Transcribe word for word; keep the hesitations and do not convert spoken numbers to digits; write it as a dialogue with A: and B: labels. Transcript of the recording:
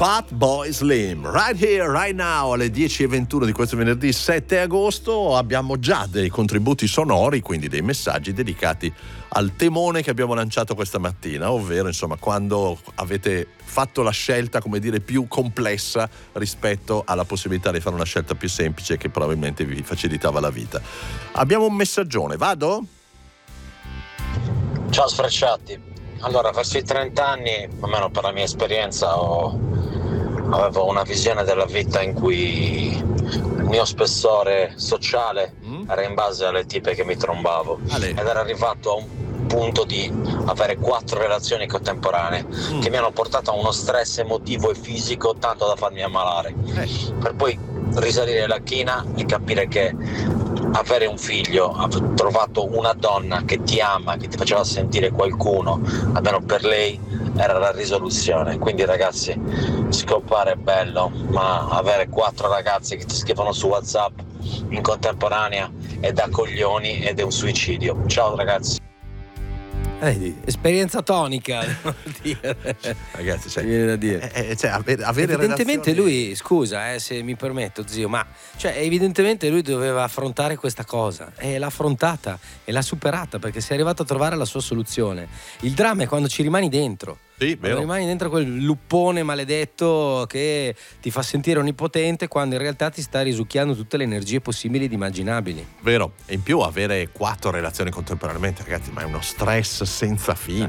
A: Fatboy Slim, right here, right now, alle dieci e ventuno di questo venerdì sette agosto. Abbiamo già dei contributi sonori, quindi dei messaggi dedicati al temone che abbiamo lanciato questa mattina, ovvero insomma quando avete fatto la scelta, come dire, più complessa rispetto alla possibilità di fare una scelta più semplice che probabilmente vi facilitava la vita. Abbiamo un messaggione, vado?
B: Ciao Sfrecciati, allora verso i trenta anni, almeno per la mia esperienza, ho avevo una visione della vita in cui il mio spessore sociale mm. era in base alle tipe che mi trombavo Ale. ed era arrivato a un punto di avere quattro relazioni contemporanee mm. che mi hanno portato a uno stress emotivo e fisico tanto da farmi ammalare eh. per poi risalire la china e capire che avere un figlio, aver trovato una donna che ti ama, che ti faceva sentire qualcuno, almeno per lei era la risoluzione. Quindi ragazzi, scopare è bello, ma avere quattro ragazzi che ti scrivono su WhatsApp in contemporanea è da coglioni ed è un suicidio. Ciao ragazzi.
C: Eh, esperienza tonica, devo dire.
A: Ragazzi, cioè,
C: viene da dire.
A: Eh, cioè, avere, avere
C: evidentemente
A: relazioni...
C: lui, scusa eh, se mi permetto zio, ma cioè, evidentemente lui doveva affrontare questa cosa e l'ha affrontata e l'ha superata, perché sei arrivato a trovare la sua soluzione. Il dramma è quando ci rimani dentro.
A: Sì,
C: quando rimani dentro quel luppone maledetto che ti fa sentire onnipotente, quando in realtà ti sta risucchiando tutte le energie possibili ed immaginabili.
A: Vero, e in più avere quattro relazioni contemporaneamente, ragazzi, ma è uno stress senza fine.